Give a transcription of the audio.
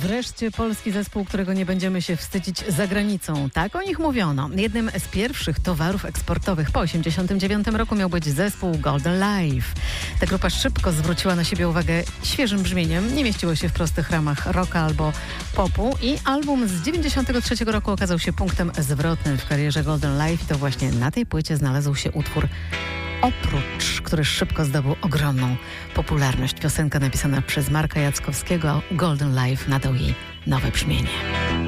Wreszcie polski zespół, którego nie będziemy się wstydzić za granicą. Tak o nich mówiono. Jednym z pierwszych towarów eksportowych po 1989 roku miał być zespół Golden Life. Ta grupa szybko zwróciła na siebie uwagę świeżym brzmieniem. Nie mieściło się w prostych ramach rocka albo popu i album z 1993 roku okazał się punktem zwrotnym w karierze Golden Life i to właśnie na tej płycie znalazł się utwór Oprócz, który szybko zdobył ogromną popularność. Piosenka napisana przez Marka Jackowskiego, Golden Life nadał jej nowe brzmienie.